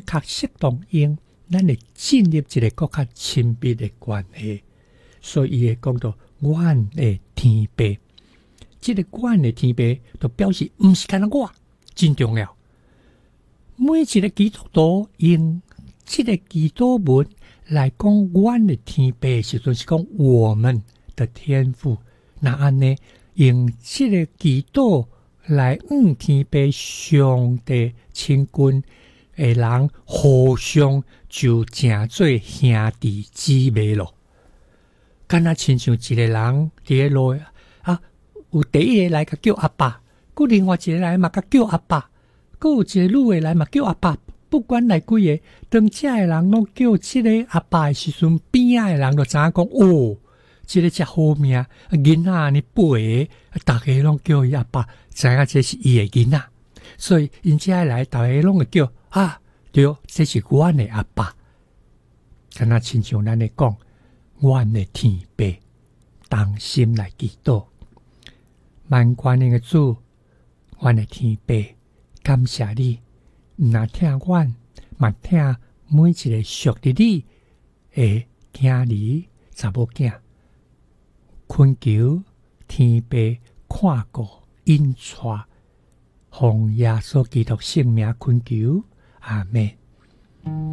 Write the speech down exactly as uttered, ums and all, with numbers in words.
较适当用，咱会进入一个更较亲密的关系。所以伊会讲到阮的天父，这个阮的天父就表示毋是干我，真重要。每一个基督徒用这个基督文来讲阮的天父的时阵，是讲我们的天父。那安尼用这个基督来向天父上帝亲近的人，互相就成做兄弟姊妹咯。敢若亲像一个人伫个路啊，有第一个来甲叫阿爸，佮另外一个来嘛甲叫阿爸，佮有一个女的来嘛叫阿爸。不管来几个，当这个人拢叫这个阿爸的时阵，边仔的人就知影讲哦，这个才好命，囡仔安尼背的，大家拢叫伊阿爸，知影这是伊的囡仔。所以因这来，大家拢会叫啊，对，这是阮的阿爸。敢若亲像咱咧讲，阮的天父，当心来祈祷。万权的主，阮的天父，感谢你。毋但听阮，嘛听每一个属于你的囝儿、查某囝，恳求天父看顾、引带，奉耶稣基督圣名恳求，阿们。